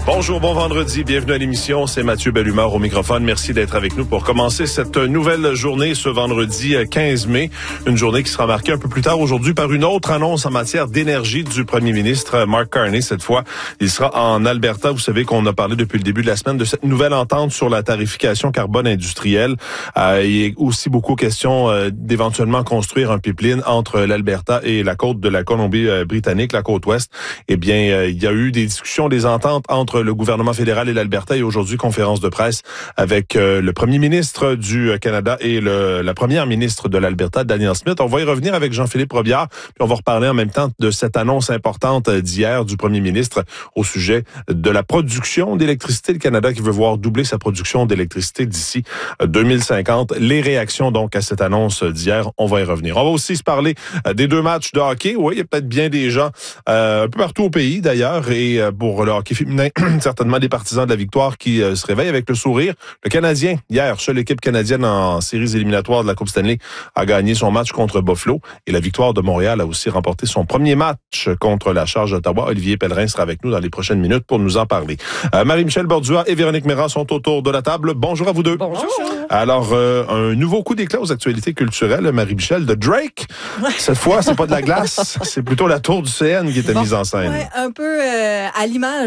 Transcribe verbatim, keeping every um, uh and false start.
Bonjour, bon vendredi, bienvenue à l'émission, c'est Mathieu Bellumeur au microphone. Merci d'être avec nous pour commencer cette nouvelle journée ce vendredi quinze mai. Une journée qui sera marquée un peu plus tard aujourd'hui par une autre annonce en matière d'énergie du premier ministre Mark Carney. Cette fois, il sera en Alberta. Vous savez qu'on a parlé depuis le début de la semaine de cette nouvelle entente sur la tarification carbone industrielle. Euh, il est aussi beaucoup question euh, d'éventuellement construire un pipeline entre l'Alberta et la côte de la Colombie-Britannique, la côte ouest. Eh bien, euh, il y a eu des discussions, des ententes entre le gouvernement fédéral et l'Alberta, et aujourd'hui, conférence de presse avec euh, le premier ministre du Canada et le, la première ministre de l'Alberta, Danielle Smith. On va y revenir avec Jean-Philippe Robillard, puis on va reparler en même temps de cette annonce importante d'hier du premier ministre au sujet de la production d'électricité. Le Canada qui veut voir doubler sa production d'électricité d'ici deux mille cinquante. Les réactions donc à cette annonce d'hier, on va y revenir. On va aussi se parler des deux matchs de hockey. Oui, il y a peut-être bien des gens euh, un peu partout au pays d'ailleurs, et euh, pour le hockey féminin, certainement des partisans de la victoire qui euh, se réveillent avec le sourire. Le Canadien, hier, seule équipe canadienne en séries éliminatoires de la Coupe Stanley, a gagné son match contre Buffalo. Et la victoire de Montréal a aussi remporté son premier match contre la Charge d'Ottawa. Olivier Pellerin sera avec nous dans les prochaines minutes pour nous en parler. Euh, Marie-Michel Bordua et Véronique Méran sont autour de la table. Bonjour à vous deux. Bonjour. Alors, euh, un nouveau coup d'éclat aux actualités culturelles, Marie-Michel, de Drake. Cette fois, c'est pas de la glace, c'est plutôt la tour du C N qui était bon, mise en scène. Ouais, un peu euh, à l'image